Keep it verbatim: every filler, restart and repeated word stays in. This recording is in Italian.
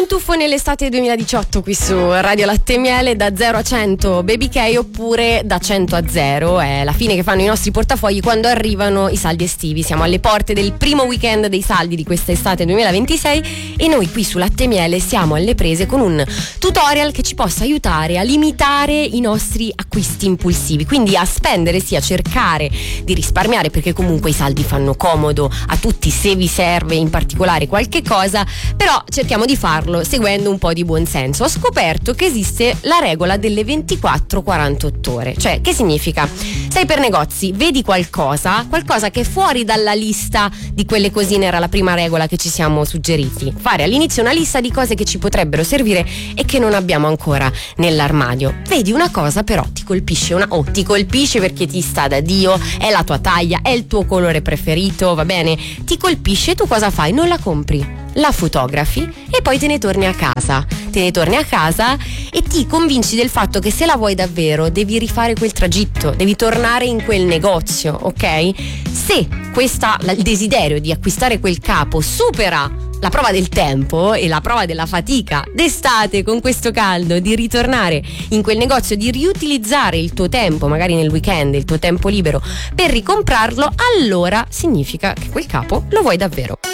Un tuffo nell'estate duemiladiciotto qui su Radio Latte e Miele, da zero a cento Baby K oppure da cento a zero. È la fine che fanno i nostri portafogli quando arrivano i saldi estivi. Siamo alle porte del primo weekend dei saldi di questa estate duemilaventisei e noi qui su Latte e Miele siamo alle prese con un tutorial che ci possa aiutare a limitare i nostri acquisti impulsivi, quindi a spendere, sì, a cercare di risparmiare, perché comunque i saldi fanno comodo a tutti se vi serve in particolare qualche cosa, però cerchiamo di farlo seguendo un po' di buonsenso. Ho scoperto che esiste la regola delle ventiquattro quarantotto ore. Cioè, che significa? Sei per negozi, vedi qualcosa, qualcosa che è fuori dalla lista di quelle cosine, era la prima regola che ci siamo suggeriti. Fare all'inizio una lista di cose che ci potrebbero servire e che non abbiamo ancora nell'armadio. Vedi una cosa, però ti colpisce, una, oh, ti colpisce perché ti sta da Dio, è la tua taglia, è il tuo colore preferito, va bene? Ti colpisce, tu cosa fai? Non la compri. La fotografi e poi te ne torni a casa. Te ne torni a casa e ti convinci del fatto che se la vuoi davvero devi rifare quel tragitto, devi tornare in quel negozio, ok? Se questa, il desiderio di acquistare quel capo supera la prova del tempo e la prova della fatica d'estate con questo caldo, di ritornare in quel negozio, di riutilizzare il tuo tempo, magari nel weekend, il tuo tempo libero per ricomprarlo, allora significa che quel capo lo vuoi davvero.